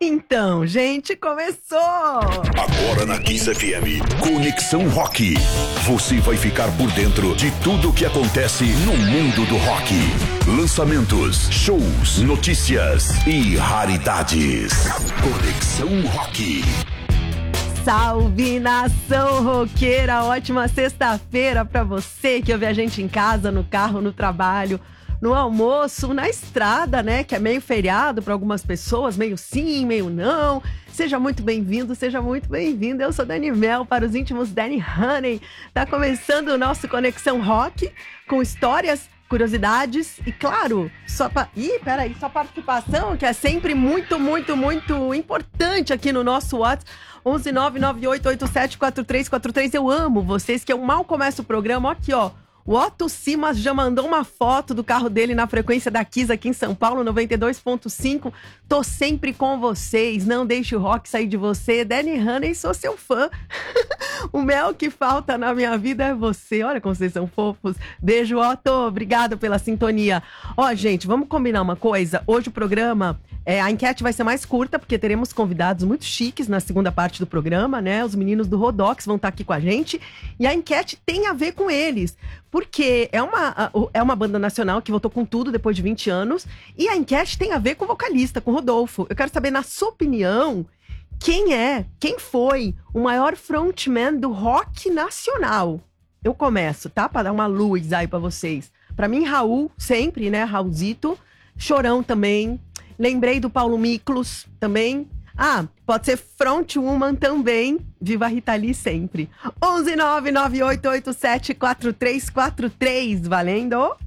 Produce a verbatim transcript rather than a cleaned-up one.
Então, gente, começou! Agora na Kiss F M, Conexão Rock. Você vai ficar por dentro de tudo o que acontece no mundo do rock. Lançamentos, shows, notícias e raridades. Conexão Rock. Salve, nação roqueira! Ótima sexta-feira pra você que ouve a gente em casa, no carro, no trabalho, no almoço, na estrada, né? Que é meio feriado para algumas pessoas, meio sim, meio não. Seja muito bem-vindo, seja muito bem-vinda. Eu sou Dani Mel, para os íntimos Danny Honey. Tá começando o nosso Conexão Rock com histórias, curiosidades e, claro, sua, pa... Ih, peraí, sua participação, que é sempre muito, muito, muito importante aqui no nosso WhatsApp. onze nove nove oito oito sete quatro três quatro três. Eu amo vocês, que eu mal começo o programa. Ó, aqui, ó. O Otto Simas já mandou uma foto do carro dele na frequência da Kiss aqui em São Paulo, noventa e dois ponto cinco. Tô sempre com vocês, não deixe o rock sair de você. Danny Honey, sou seu fã. O mel que falta na minha vida é você. Olha como vocês são fofos. Beijo, Otto. Obrigada pela sintonia. Ó, gente, vamos combinar uma coisa? Hoje o programa, é, a enquete vai ser mais curta, porque teremos convidados muito chiques na segunda parte do programa, né? Os meninos do Rodox vão estar aqui com a gente. E a enquete tem a ver com eles. Porque é uma, é uma banda nacional que voltou com tudo depois de vinte anos. E a enquete tem a ver com o vocalista, com o Rodolfo. Eu quero saber, na sua opinião, quem é, quem foi o maior frontman do rock nacional? Eu começo, tá? Pra dar uma luz aí pra vocês. Pra mim, Raul, sempre, né? Raulzito. Chorão também. Lembrei do Paulo Miklos também. Ah, pode ser frontwoman também. Viva a Rita Lee sempre. onze nove nove oito oito sete quatro três quatro três, valendo?